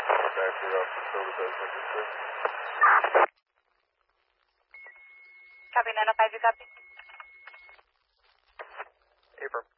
Factory off Silver Bay, Secretary. Copy 905, you copy? Affirm.